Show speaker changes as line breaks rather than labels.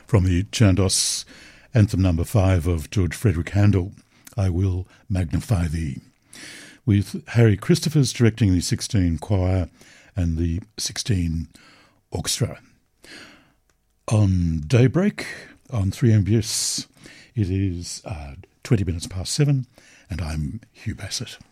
from the Chandos Anthem number 5 of George Frederick Handel, I Will Magnify Thee, with Harry Christophers directing the 16 choir and the 16 orchestra. On Daybreak, on 3MBS, it is 20 minutes past 7, and I'm Hugh Bassett.